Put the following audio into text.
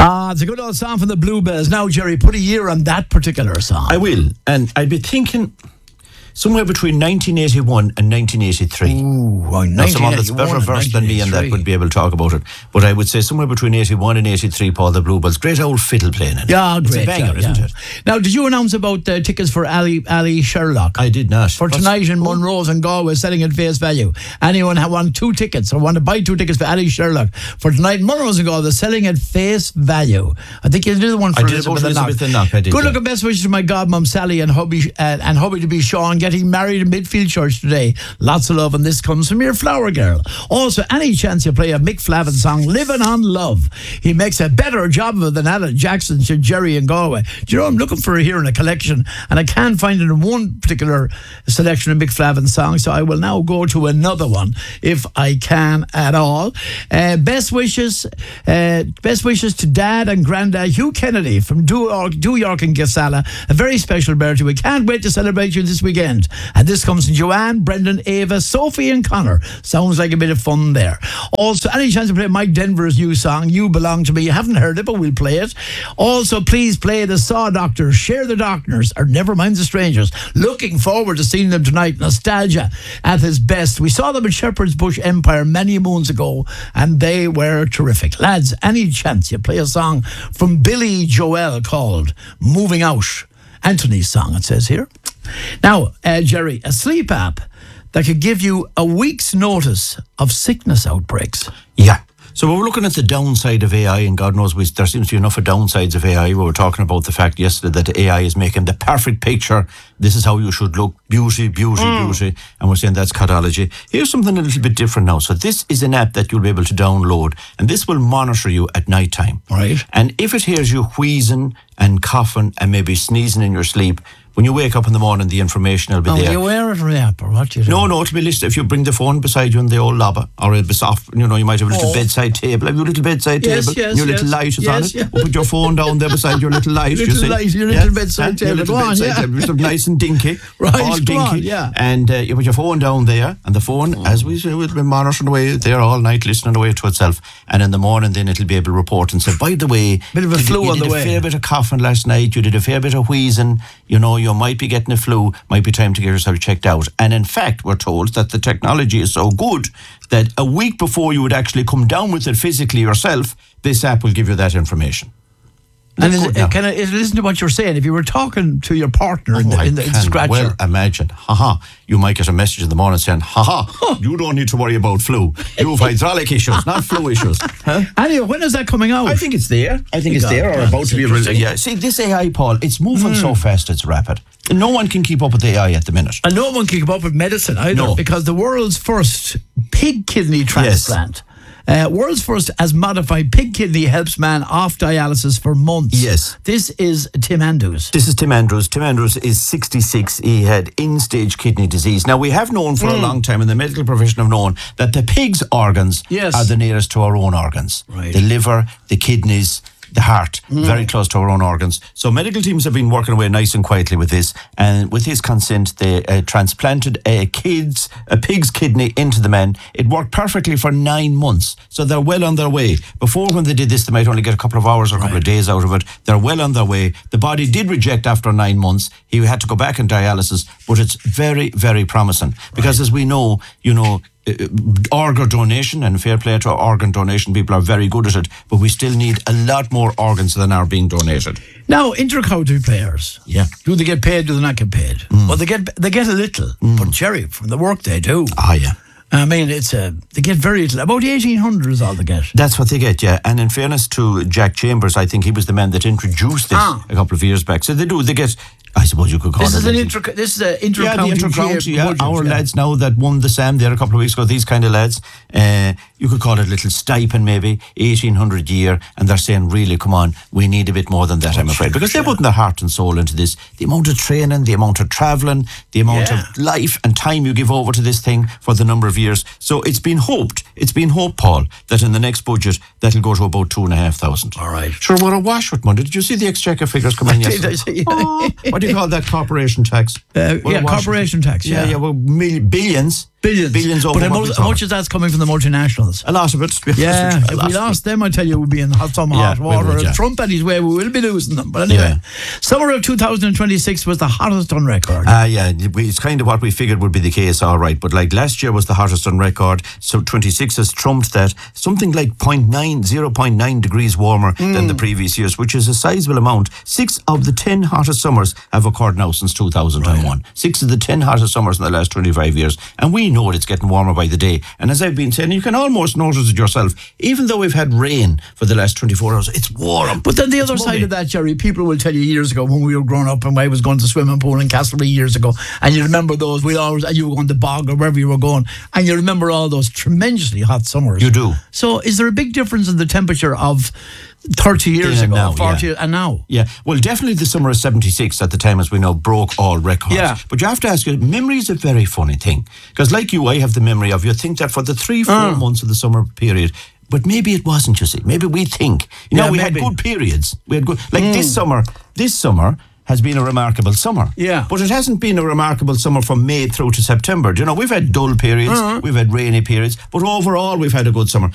It's a good old song from the Bluebells. Now, Jerry, put a year on that particular song. I will. And I'd be thinking somewhere between 1981 and 1983. Now, someone that's better versed than me and that would be able to talk about it. But I would say somewhere between 81 and 83, Paul, the Bluebells. Great old fiddle playing it. Yeah, great. It's a banger, isn't it? Now, did you announce about the tickets for Ali Sherlock? I did not. For tonight in Monroe's and Galway, selling at face value. Anyone want 2 tickets or want to buy 2 tickets for Ali Sherlock for tonight in Monroe's and Galway, selling at face value. I think you did the one for Elizabeth and Knock. Good luck and best wishes to my godmum Sally and hubby to be Sean getting married in Midfield Church today. Lots of love, and this comes from your flower girl. Also, any chance you play a Mick Flavin song, Living on Love. He makes a better job of it than Alan Jackson to Jerry and Galway. Do you know, I'm looking for here in a collection, and I can't find it in one particular selection of Mick Flavin songs, so I will now go to another one if I can at all. Best wishes to Dad and Grandad Hugh Kennedy from Dewyork and Gasala. A very special birthday. We can't wait to celebrate you this weekend. And this comes from Joanne, Brendan, Ava, Sophie and Connor. Sounds like a bit of fun there. Also, any chance to play Mike Denver's new song, You Belong to Me? You haven't heard it, but we'll play it. Also, please play the Saw Doctors, Share the Doctors, or Never Mind the Strangers. Looking forward to seeing them tonight. Nostalgia at its best. We saw them at Shepherd's Bush Empire many moons ago, and they were terrific. Lads, any chance you play a song from Billy Joel called Moving Out? Anthony's song, it says here. Now, Jerry, a sleep app that could give you a week's notice of sickness outbreaks. Yeah. So we're looking at the downside of AI, and God knows there seems to be enough of downsides of AI. We were talking about the fact yesterday that AI is making the perfect picture. This is how you should look. Beauty. And we're saying that's cardiology. Here's something a little bit different now. So this is an app that you'll be able to download, and this will monitor you at night time. Right. And if it hears you wheezing and coughing and maybe sneezing in your sleep, when you wake up in the morning, the information will be there. Do you wear it for the app or what do you do? No, it'll be listed. If you bring the phone beside you in the old lobby, or it'll be soft, you might have a little bedside table. Have you a little bedside table? Yes, your little light is on it. Put your phone down there beside your little light. Your little bedside table. Your little bedside table. It's nice and dinky. Right, all dinky. On, And you put your phone down there, and the phone, as we say, will be monitoring away there all night, listening away to itself. And in the morning, then it'll be able to report and say, by the way, bit of a flu on the way. You did a fair bit of coughing last night. You did a fair bit of wheezing. You might be getting a flu, might be time to get yourself checked out. And in fact, we're told that the technology is so good that a week before you would actually come down with it physically yourself, this app will give you that information. And listen to what you're saying. If you were talking to your partner in the scratcher. Well, imagine, you might get a message in the morning saying, you don't need to worry about flu. You have hydraulic issues, not flu issues. Anyway, when is that coming out? I think it's there. Or about to be released. Yeah. See, this AI, Paul, it's moving so fast, it's rapid. No one can keep up with AI at the minute. And no one can keep up with medicine either, because the world's first pig kidney transplant. World's first as modified pig kidney helps man off dialysis for months. Yes. This is Tim Andrews. This is Tim Andrews. Tim Andrews is 66. He had end-stage kidney disease. Now, we have known for a long time, in the medical profession have known, that the pig's organs are the nearest to our own organs. Right. The liver, the kidneys, the heart, very close to our own organs. So medical teams have been working away nice and quietly with this, and with his consent, they transplanted a pig's kidney into the man. It worked perfectly for 9 months, so they're well on their way. Before, when they did this, they might only get a couple of hours or a couple of days out of it. They're well on their way. The body did reject after 9 months. He had to go back in dialysis, but it's very, very promising, because as we know, organ donation, and fair play to organ donation, people are very good at it, but we still need a lot more organs than are being donated. Now, inter-county players, do they get paid, do they not get paid? Well, they get a little, but Jerry, from the work they do. I mean, they get very little. About 1,800 is all they get. That's what they get, yeah. And in fairness to Jack Chambers, I think he was the man that introduced this a couple of years back. So they get, I suppose you could call this it. This is an inter-county. Our lads now that won the SAM there a couple of weeks ago, these kind of lads, you could call it a little stipend maybe, 1,800 a year, and they're saying, really, come on, we need a bit more than that, I'm afraid. Because they're putting their heart and soul into this. The amount of training, the amount of travelling, the amount of life and time you give over to this thing for the number of years. So it's been hoped, Paul, that in the next budget, that'll go to about 2,500. All right. Sure, we're awash with money. Did you see the Exchequer figures coming in yesterday? What do you call that, corporation tax? Corporation tax, well, billions Billions over But what we how thought. much of that's coming from the multinationals? A lot of it. to be honest Yeah, with you, a if lot we of it. lost them, I tell you, we'd be in some Yeah, hot we water. would, yeah. If Trump had his way, we will be losing them. But anyway, Yeah. summer of 2026 was the hottest on record. Yeah, it's kind of what we figured would be the case, all right. But like last year was the hottest on record, so 26 has trumped that. Something like 0.9 degrees warmer than the previous years, which is a sizable amount. 6 of the 10 hottest summers have occurred now since 2001. 6 of the 10 hottest summers in the last 25 years. And we know it's getting warmer by the day. And as I've been saying, you can almost notice it yourself. Even though we've had rain for the last 24 hours, it's warm. But then the other side of that, Jerry, people will tell you years ago when we were growing up and I was going to the swimming pool in Castlereagh years ago, and you remember those, and you were going to bog or wherever you were going, and you remember all those tremendously hot summers. You do. So is there a big difference in the temperature of 30 years Then and ago, now, 40 and now? Yeah, well, definitely the summer of 76 at the time, as we know, broke all records. Yeah. But you have to ask, memory is a very funny thing. Because like you, I have the memory of, you think that for the 3-4 months of the summer period, but maybe it wasn't, you see. Maybe we think. You know, we had good periods. We had good, like this summer has been a remarkable summer. Yeah. But it hasn't been a remarkable summer from May through to September. Do you know, we've had dull periods, we've had rainy periods, but overall we've had a good summer.